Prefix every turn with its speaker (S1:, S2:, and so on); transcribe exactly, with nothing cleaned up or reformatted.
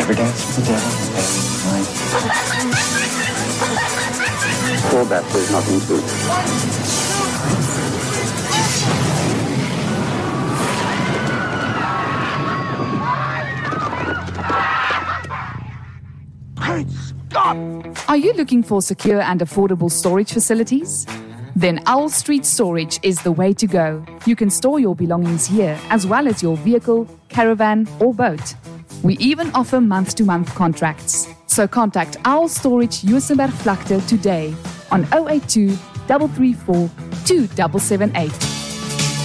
S1: ever danced with the devil?
S2: For that, there's nothing to it.
S3: Great Scott!
S4: Are you looking for secure and affordable storage facilities? Then Owl Street Storage is the way to go. You can store your belongings here as well as your vehicle, caravan or boat. We even offer month-to-month contracts. So contact Owl Storage Juisenberg Vlakte today on zero eight two, three three four, two seven seven eight.